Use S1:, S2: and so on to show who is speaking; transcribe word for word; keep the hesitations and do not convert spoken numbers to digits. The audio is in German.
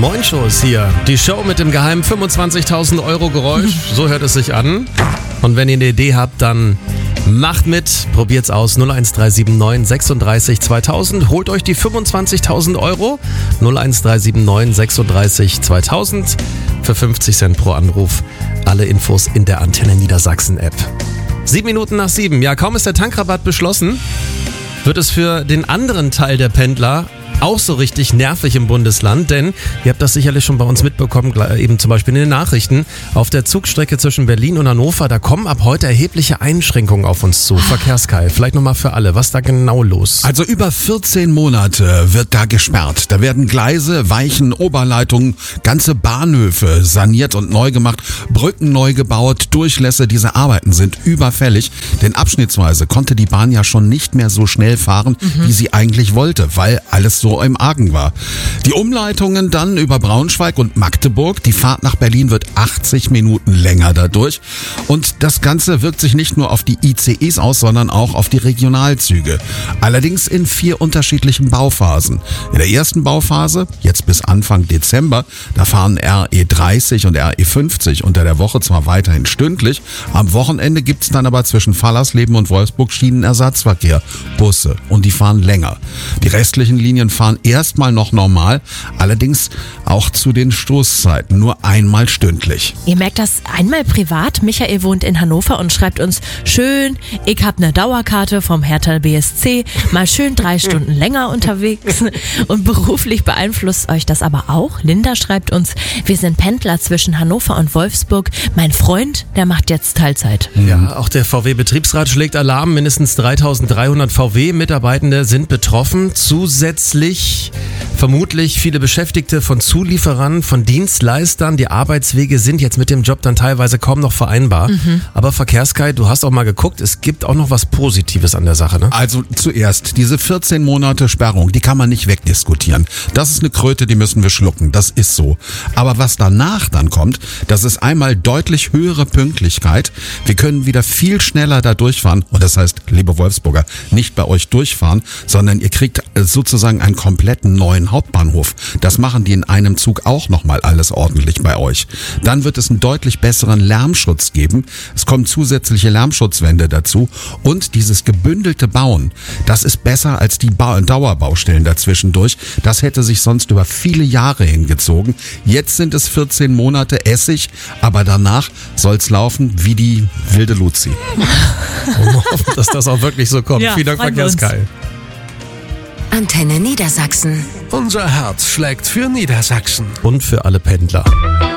S1: Moin-Show ist hier. Die Show mit dem geheimen fünfundzwanzigtausend Euro Geräusch. So hört es sich an. Und wenn ihr eine Idee habt, dann macht mit. Probiert's aus. null eins drei sieben neun sechsunddreißig zweitausend. Holt euch die fünfundzwanzigtausend Euro. null eins drei sieben neun sechsunddreißig zweitausend. Für fünfzig Cent pro Anruf. Alle Infos in der Antenne Niedersachsen App. Sieben Minuten nach sieben. Ja, kaum ist der Tankrabatt beschlossen, wird es für den anderen Teil der Pendler auch so richtig nervig im Bundesland, denn ihr habt das sicherlich schon bei uns mitbekommen, eben zum Beispiel in den Nachrichten, auf der Zugstrecke zwischen Berlin und Hannover, da kommen ab heute erhebliche Einschränkungen auf uns zu. Verkehrskai, vielleicht nochmal für alle, was da genau los?
S2: Also über vierzehn Monate wird da gesperrt. Da werden Gleise, Weichen, Oberleitungen, ganze Bahnhöfe saniert und neu gemacht, Brücken neu gebaut, Durchlässe. Diese Arbeiten sind überfällig, denn abschnittsweise konnte die Bahn ja schon nicht mehr so schnell fahren, mhm. wie sie eigentlich wollte, weil alles so im Argen war. Die Umleitungen dann über Braunschweig und Magdeburg. Die Fahrt nach Berlin wird achtzig Minuten länger dadurch. Und das Ganze wirkt sich nicht nur auf die I C Es aus, sondern auch auf die Regionalzüge. Allerdings in vier unterschiedlichen Bauphasen. In der ersten Bauphase, jetzt bis Anfang Dezember, da fahren R E dreißig und R E fünfzig unter der Woche zwar weiterhin stündlich, am Wochenende gibt's dann aber zwischen Fallersleben und Wolfsburg Schienenersatzverkehr, Busse, und die fahren länger. Die restlichen Linien fahren erstmal noch normal, allerdings auch zu den Stoßzeiten, nur einmal stündlich.
S3: Ihr merkt das einmal privat. Michael wohnt in Hannover und schreibt uns, schön, ich hab eine Dauerkarte vom Hertha B S C, mal schön drei Stunden länger unterwegs. Und beruflich beeinflusst euch das aber auch. Linda schreibt uns, wir sind Pendler zwischen Hannover und Wolfsburg. Mein Freund, der macht jetzt Teilzeit.
S1: Ja, auch der V W-Betriebsrat schlägt Alarm. Mindestens dreitausenddreihundert V W-Mitarbeitende sind betroffen. Zusätzlich vermutlich viele Beschäftigte von Zulieferern, von Dienstleistern. Die Arbeitswege sind jetzt mit dem Job dann teilweise kaum noch vereinbar. Mhm. Aber Verkehrskai, du hast auch mal geguckt, es gibt auch noch was Positives an der Sache, ne?
S2: Also zuerst, diese vierzehn Monate Sperrung, die kann man nicht wegdiskutieren. Das ist eine Kröte, die müssen wir schlucken. Das ist so. Aber was danach dann kommt, das ist einmal deutlich höhere Pünktlichkeit. Wir können wieder viel schneller da durchfahren. Und das heißt, liebe Wolfsburger, nicht bei euch durchfahren, sondern ihr kriegt sozusagen einen kompletten neuen Hauptbahnhof. Das machen die in einem Zug auch nochmal alles ordentlich bei euch. Dann wird es einen deutlich besseren Lärmschutz geben. Es kommen zusätzliche Lärmschutzwände dazu. Und dieses gebündelte Bauen, das ist besser als die ba- Dauerbaustellen dazwischendurch. Das hätte sich sonst über viele Jahre hingezogen. Jetzt sind es vierzehn Monate Essig, aber danach soll's laufen wie die wilde Luzi.
S1: Wir hoffen, dass das auch wirklich so kommt.
S3: Ja,
S1: Vielen Dank, Verkehrskai.
S4: Antenne Niedersachsen.
S5: Unser Herz schlägt für Niedersachsen.
S1: Und für alle Pendler.